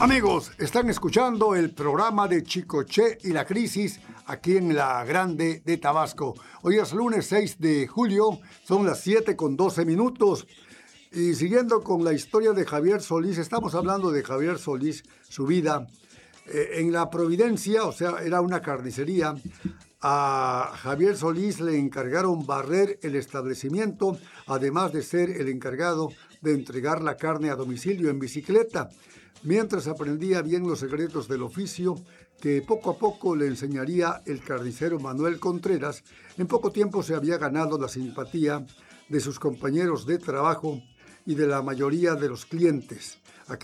Amigos, están escuchando el programa de Chicoché y la crisis aquí en La Grande de Tabasco. Hoy es lunes 6 de julio, son las 7:12. Y siguiendo con la historia de Javier Solís, estamos hablando de Javier Solís, su vida. En la Providencia, o sea, era una carnicería. A Javier Solís le encargaron barrer el establecimiento, además de ser el encargado de entregar la carne a domicilio en bicicleta, mientras aprendía bien los secretos del oficio que poco a poco le enseñaría el carnicero Manuel Contreras. En poco tiempo se había ganado la simpatía de sus compañeros de trabajo y de la mayoría de los clientes.